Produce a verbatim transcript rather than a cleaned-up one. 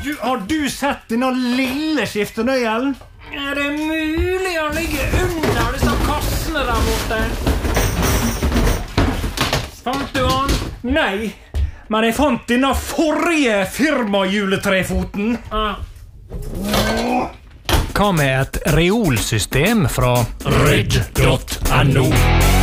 du, har du sett denne lille skiftenøyelen? Er det mulig å ligge under disse kassene der borte? Fant du han? Nei, men jeg fant denne forrige firmajuletrefoten. Ah. Hva med et reolsystem fra redd punktum no?